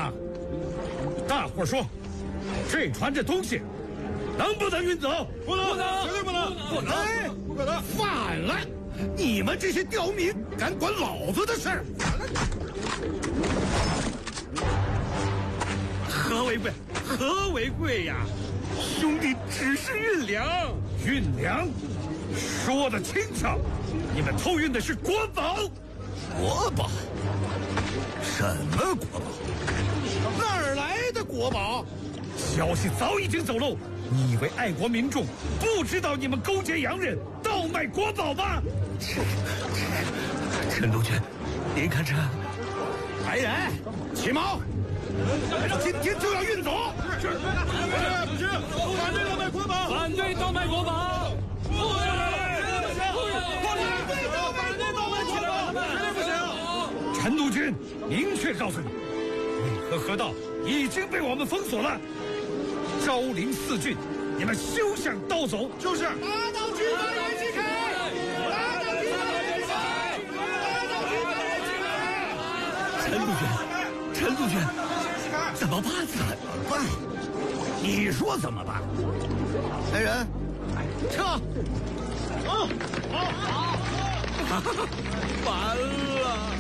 啊！大伙说，这船这东西能不能运走？ 不能，绝对不能， 不能， 不可能！ 反了！你们这些刁民敢管老子的事儿？何为贵？何为贵呀？兄弟只是运粮，运粮，说得轻巧。你们偷运的是国宝。 国宝？什么国宝？ 哪儿来的国宝？消息早已经走漏。你以为爱国民众不知道你们勾结洋人盗卖国宝吗？ 陈督军，您看这来人，起锚！今天就要运走！ 是，不行，反对盗卖国宝！ 反对盗卖国宝！ 不行，反对盗卖国宝！绝对不行！ 陈督军，明确告诉你，渭河河道已经被我们封锁了。昭陵4郡，你们休想盗走！ 就是。 打倒军阀袁世凯！打倒军阀袁世凯！打倒军阀袁世凯！ 陈督军，怎么办？怎么办？ 你说怎么办？ 来人，撤！ 好， 完了！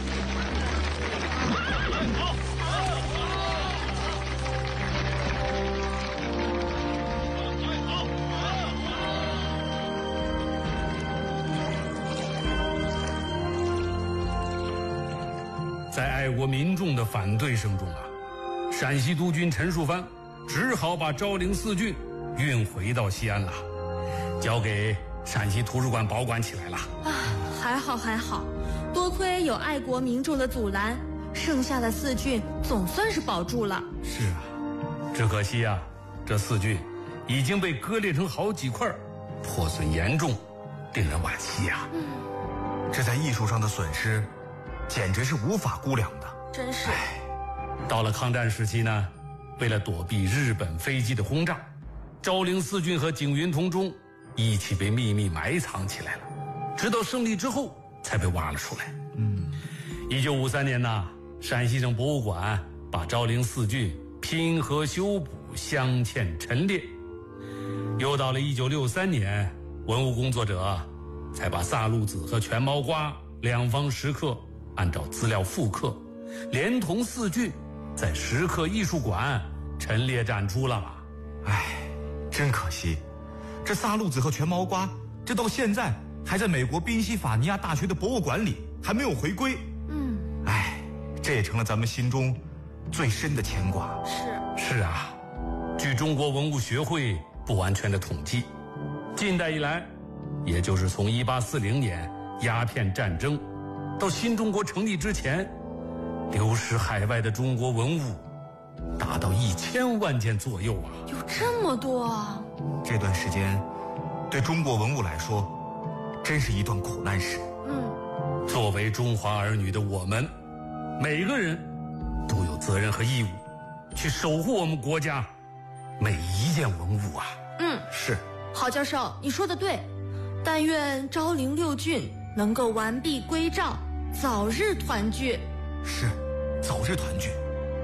在爱国民众的反对声中啊，陕西督军陈树藩只好把昭陵4郡运回到西安了，交给陕西图书馆保管起来了。 还好，多亏有爱国民众的阻拦，剩下的4郡总算是保住了。 是啊，只可惜啊，这4郡已经被割裂成好几块，破损严重，令人惋惜啊。 这在艺术上的损失简直是无法估量的。 真是。 到了抗战时期呢，为了躲避日本飞机的轰炸，昭陵4郡和景云潼中一起被秘密埋藏起来了，直到胜利之后才被挖了出来。1953年呢，陕西省博物馆把昭陵4郡拼合修补，镶嵌陈列。又到了1963年，文物工作者才把萨路子和全毛瓜两方石刻按照资料复刻，连同4郡在石刻艺术馆陈列展出了。 真可惜，这萨路子和全毛瓜，这到现在还在美国宾夕法尼亚大学的博物馆里，还没有回归。这也成了咱们心中最深的牵挂。 是啊，据中国文物学会不完全的统计，近代以来，也就是从1840年鸦片战争到新中国成立之前，流失海外的中国文物达到1000万件左右啊！ 有这么多啊！ 这段时间对中国文物来说真是一段苦难史。 作为中华儿女的我们，每个人都有责任和义务去守护我们国家每一件文物啊。 是。 郝教授，你说的对，但愿昭陵6郡能够完璧归赵，早日团聚。 是，早日团聚。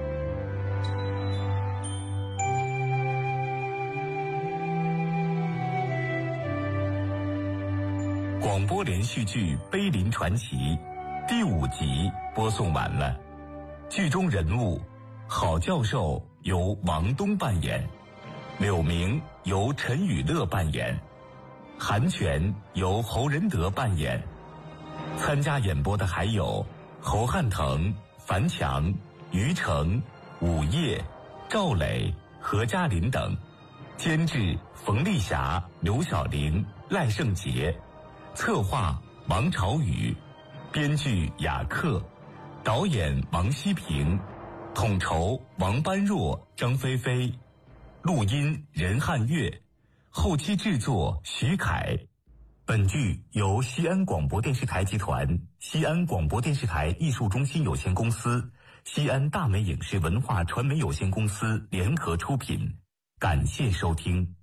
广播连续剧《碑林传奇》第5集播送完了。剧中人物郝教授由王东扮演，柳明由陈雨乐扮演，韩全由侯仁德扮演。参加演播的还有侯汉腾、樊强、于成、武业、赵磊、何嘉林等。监制冯丽霞、刘晓玲、赖胜杰。策划王朝宇，编剧雅克，导演王希平，统筹王般若、张菲菲，录音任汉月，后期制作徐凯。本剧由西安广播电视台集团、西安广播电视台艺术中心有限公司、西安大美影视文化传媒有限公司联合出品，感谢收听。